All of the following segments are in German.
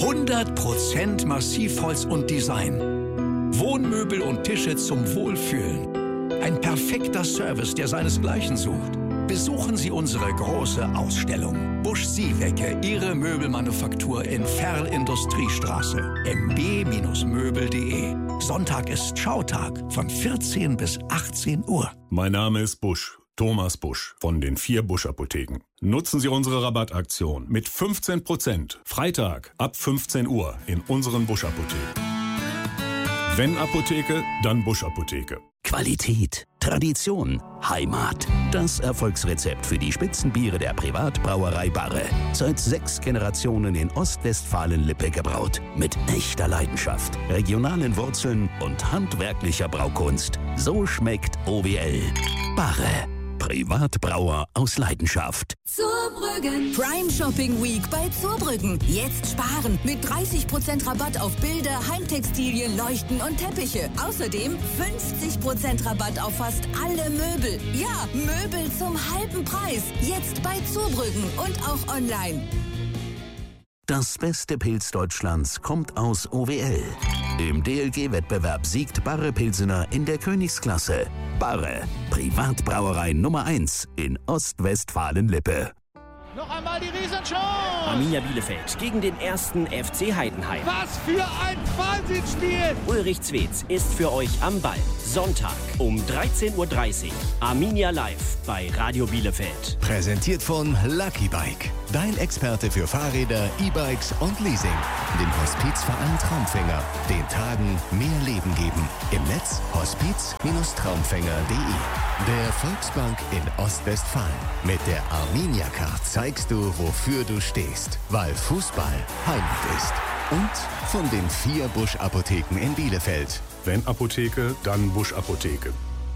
100% Massivholz und Design. Wohnmöbel und Tische zum Wohlfühlen. Ein perfekter Service, der seinesgleichen sucht. Besuchen Sie unsere große Ausstellung. Busch Siewecke, Ihre Möbelmanufaktur in Ferl-Industriestraße. mb-möbel.de. Sonntag ist Schautag von 14 bis 18 Uhr. Mein Name ist Busch, Thomas Busch von den 4 Busch-Apotheken. Nutzen Sie unsere Rabattaktion mit 15%. Freitag ab 15 Uhr in unseren Busch-Apotheken. Wenn Apotheke, dann Busch-Apotheke. Qualität, Tradition, Heimat. Das Erfolgsrezept für die Spitzenbiere der Privatbrauerei Barre. Seit 6 Generationen in Ostwestfalen-Lippe gebraut. Mit echter Leidenschaft, regionalen Wurzeln und handwerklicher Braukunst. So schmeckt OWL. Barre. Privatbrauer aus Leidenschaft. Zurbrüggen. Prime Shopping Week bei Zurbrüggen. Jetzt sparen mit 30% Rabatt auf Bilder, Heimtextilien, Leuchten und Teppiche. Außerdem 50% Rabatt auf fast alle Möbel. Ja, Möbel zum halben Preis. Jetzt bei Zurbrüggen und auch online. Das beste Pilz Deutschlands kommt aus OWL. Im DLG-Wettbewerb siegt Barre Pilsener in der Königsklasse. Barre, Privatbrauerei Nummer 1 in Ostwestfalen-Lippe. Noch einmal die Riesenchance! Arminia Bielefeld gegen den 1. FC Heidenheim. Was für ein Wahnsinnsspiel! Ulrich Zwetz ist für euch am Ball. Sonntag um 13:30 Uhr. Arminia Live bei Radio Bielefeld. Präsentiert von Lucky Bike. Dein Experte für Fahrräder, E-Bikes und Leasing. Dem Hospizverein Traumfänger. Den Tagen mehr Leben geben. Im Netz hospiz-traumfänger.de. Der Volksbank in Ostwestfalen. Mit der Arminia Card zeigst du, wofür du stehst. Weil Fußball Heimat ist. Und von den 4 Busch-Apotheken in Bielefeld. Wenn Apotheke, dann Busch-Apotheke.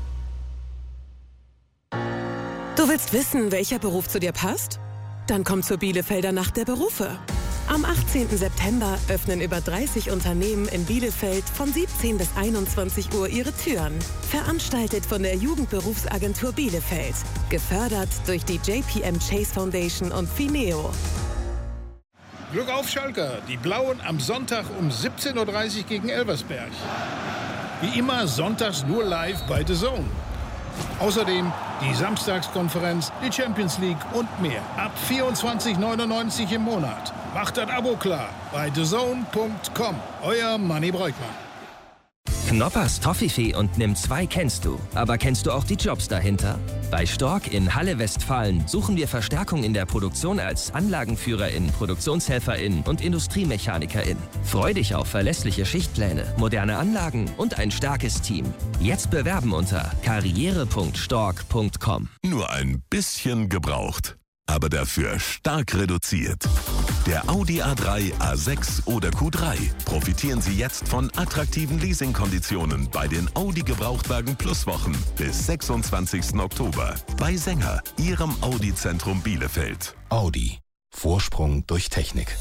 Du willst wissen, welcher Beruf zu dir passt? Dann komm zur Bielefelder Nacht der Berufe. Am 18. September öffnen über 30 Unternehmen in Bielefeld von 17 bis 21 Uhr ihre Türen. Veranstaltet von der Jugendberufsagentur Bielefeld. Gefördert durch die JPM Chase Foundation und Fineo. Glück auf, Schalker. Die Blauen am Sonntag um 17:30 Uhr gegen Elversberg. Wie immer sonntags nur live bei The Zone. Außerdem die Samstagskonferenz, die Champions League und mehr. Ab 24,99 € im Monat. Macht das Abo klar bei thezone.com. Euer Manni Breukmann. Knoppers Toffifee und Nimm 2 kennst du. Aber kennst du auch die Jobs dahinter? Bei Stork in Halle Westfalen suchen wir Verstärkung in der Produktion als Anlagenführerin, Produktionshelferin und Industriemechanikerin. Freu dich auf verlässliche Schichtpläne, moderne Anlagen und ein starkes Team. Jetzt bewerben unter karriere.stork.com. Nur ein bisschen gebraucht, aber dafür stark reduziert. Der Audi A3, A6 oder Q3. Profitieren Sie jetzt von attraktiven Leasingkonditionen bei den Audi Gebrauchtwagen Plus Wochen bis 26. Oktober. Bei Sänger, Ihrem Audi-Zentrum Bielefeld. Audi. Vorsprung durch Technik.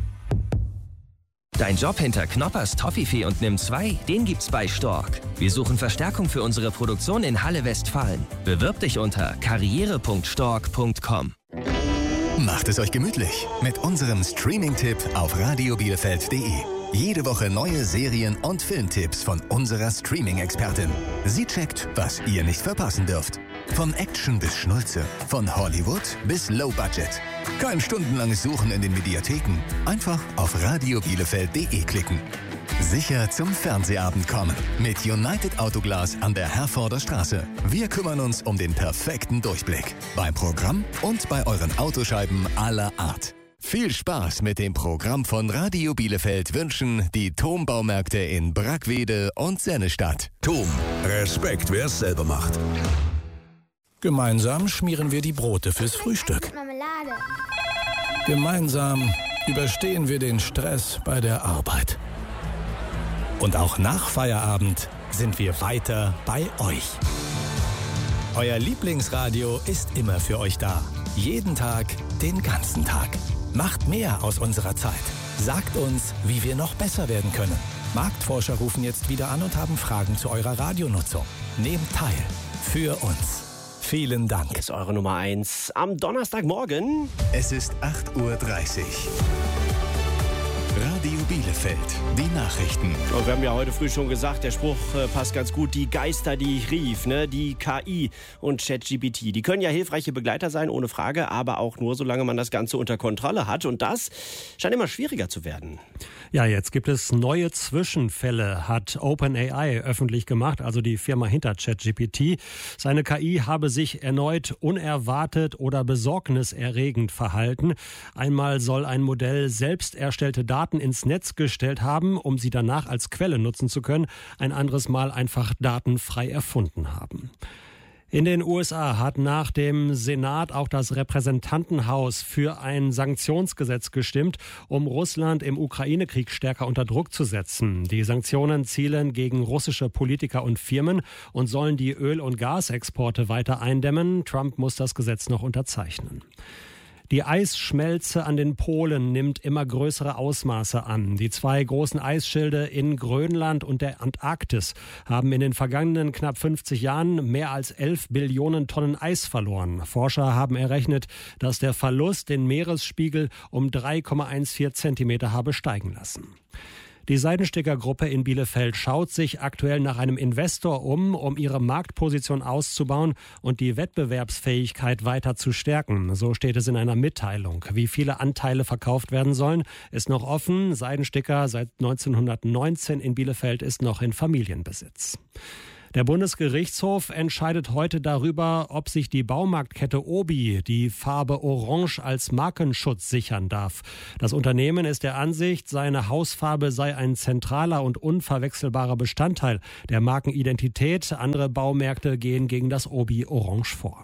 Dein Job hinter Knoppers Toffifee und Nimm 2, den gibt's bei Stork. Wir suchen Verstärkung für unsere Produktion in Halle Westfalen. Bewirb dich unter karriere.stork.com. Macht es euch gemütlich mit unserem Streaming-Tipp auf radiobielefeld.de. Jede Woche neue Serien- und Filmtipps von unserer Streaming-Expertin. Sie checkt, was ihr nicht verpassen dürft. Von Action bis Schnulze, von Hollywood bis Low Budget. Kein stundenlanges Suchen in den Mediatheken. Einfach auf radiobielefeld.de klicken. Sicher zum Fernsehabend kommen. Mit United Autoglas an der Herforder Straße. Wir kümmern uns um den perfekten Durchblick. Beim Programm und bei euren Autoscheiben aller Art. Viel Spaß mit dem Programm von Radio Bielefeld wünschen die Thom-Baumärkte in Brackwede und Sennestadt. Thom, Respekt, wer es selber macht. Gemeinsam schmieren wir die Brote fürs Frühstück. Marmelade. Gemeinsam überstehen wir den Stress bei der Arbeit. Und auch nach Feierabend sind wir weiter bei euch. Euer Lieblingsradio ist immer für euch da. Jeden Tag, den ganzen Tag. Macht mehr aus unserer Zeit. Sagt uns, wie wir noch besser werden können. Marktforscher rufen jetzt wieder an und haben Fragen zu eurer Radionutzung. Nehmt teil. Für uns. Vielen Dank. Hier ist eure Nummer 1 am Donnerstagmorgen. Es ist 8:30 Uhr. Radio Bielefeld, die Nachrichten. Und wir haben ja heute früh schon gesagt, der Spruch passt ganz gut, die Geister, die ich rief, ne? Die KI und ChatGPT, die können ja hilfreiche Begleiter sein, ohne Frage, aber auch nur, solange man das Ganze unter Kontrolle hat. Und das scheint immer schwieriger zu werden. Ja, jetzt gibt es neue Zwischenfälle, hat OpenAI öffentlich gemacht, also die Firma hinter ChatGPT. Seine KI habe sich erneut unerwartet oder besorgniserregend verhalten. Einmal soll ein Modell selbst erstellte Daten ins Netz gestellt haben, um sie danach als Quelle nutzen zu können. Ein anderes Mal einfach Daten frei erfunden haben. In den USA hat nach dem Senat auch das Repräsentantenhaus für ein Sanktionsgesetz gestimmt, um Russland im Ukraine-Krieg stärker unter Druck zu setzen. Die Sanktionen zielen gegen russische Politiker und Firmen und sollen die Öl- und Gasexporte weiter eindämmen. Trump muss das Gesetz noch unterzeichnen. Die Eisschmelze an den Polen nimmt immer größere Ausmaße an. Die 2 großen Eisschilde in Grönland und der Antarktis haben in den vergangenen knapp 50 Jahren mehr als 11 Billionen Tonnen Eis verloren. Forscher haben errechnet, dass der Verlust den Meeresspiegel um 3,14 Zentimeter habe steigen lassen. Die Seidensticker-Gruppe in Bielefeld schaut sich aktuell nach einem Investor um ihre Marktposition auszubauen und die Wettbewerbsfähigkeit weiter zu stärken. So steht es in einer Mitteilung. Wie viele Anteile verkauft werden sollen, ist noch offen. Seidensticker seit 1919 in Bielefeld ist noch in Familienbesitz. Der Bundesgerichtshof entscheidet heute darüber, ob sich die Baumarktkette Obi die Farbe Orange als Markenschutz sichern darf. Das Unternehmen ist der Ansicht, seine Hausfarbe sei ein zentraler und unverwechselbarer Bestandteil der Markenidentität. Andere Baumärkte gehen gegen das Obi Orange vor.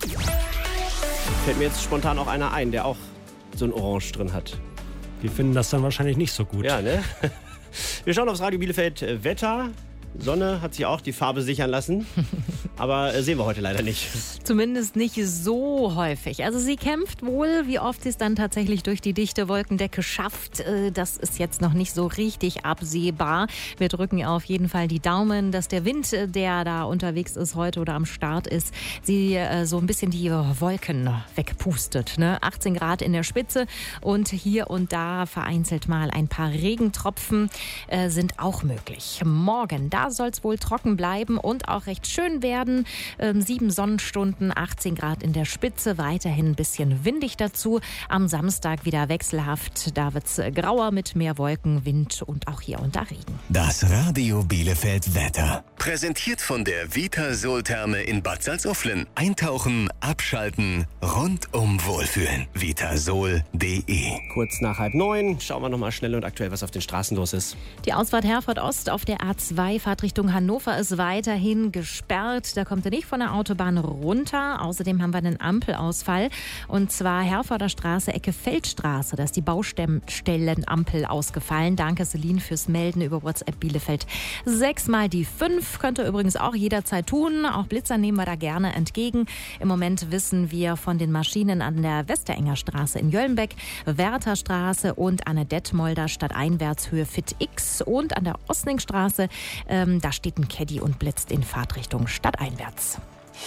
Fällt mir jetzt spontan auch einer ein, der auch so ein Orange drin hat. Die finden das dann wahrscheinlich nicht so gut. Ja, ne? Wir schauen aufs Radio Bielefeld Wetter. Sonne hat sich auch die Farbe sichern lassen, aber sehen wir heute leider nicht. Zumindest nicht so häufig. Also sie kämpft wohl, wie oft sie es dann tatsächlich durch die dichte Wolkendecke schafft. Das ist jetzt noch nicht so richtig absehbar. Wir drücken auf jeden Fall die Daumen, dass der Wind, der da unterwegs ist heute oder am Start ist, sie so ein bisschen die Wolken wegpustet. Ne? 18 Grad in der Spitze und hier und da vereinzelt mal ein paar Regentropfen sind auch möglich. Morgen, da soll es wohl trocken bleiben und auch recht schön werden. 7 Sonnenstunden, 18 Grad in der Spitze, weiterhin ein bisschen windig dazu. Am Samstag wieder wechselhaft. Da wird es grauer mit mehr Wolken, Wind und auch hier und da Regen. Das Radio Bielefeld Wetter. Präsentiert von der Vitasol-Therme in Bad Salzuflen. Eintauchen, abschalten, rundum wohlfühlen. Vitasol.de. Kurz nach 8:30 schauen wir nochmal schnell und aktuell, was auf den Straßen los ist. Die Ausfahrt Herford Ost auf der A2 Fahrtrichtung Hannover ist weiterhin gesperrt. Da kommt ihr nicht von der Autobahn runter. Außerdem haben wir einen Ampelausfall. Und zwar Herforder Straße, Ecke Feldstraße. Da ist die Baustellenampel ausgefallen. Danke, Celine, fürs Melden über WhatsApp Bielefeld. 6x5 könnt ihr übrigens auch jederzeit tun. Auch Blitzer nehmen wir da gerne entgegen. Im Moment wissen wir von den Maschinen an der Westerenger Straße in Jöllenbeck, Wertherstraße und an der Detmolder Stadteinwärtshöhe Fit X und an der Osningstraße. Da steht ein Caddy und blitzt in Fahrtrichtung stadteinwärts.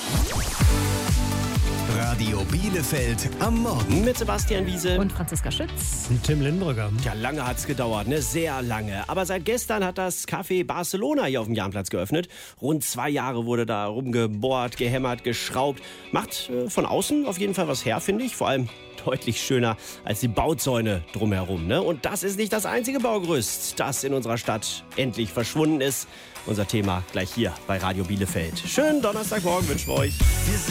Radio Bielefeld am Morgen. Mit Sebastian Wiese und Franziska Schütz. Und Tim Lindbrügger. Ja, lange hat's gedauert, ne? Sehr lange. Aber seit gestern hat das Café Barcelona hier auf dem Jahnplatz geöffnet. Rund 2 Jahre wurde da rumgebohrt, gehämmert, geschraubt. Macht von außen auf jeden Fall was her, finde ich. Vor allem deutlich schöner als die Bauzäune drumherum, ne? Und das ist nicht das einzige Baugerüst, das in unserer Stadt endlich verschwunden ist. Unser Thema gleich hier bei Radio Bielefeld. Schönen Donnerstagmorgen wünschen wir euch.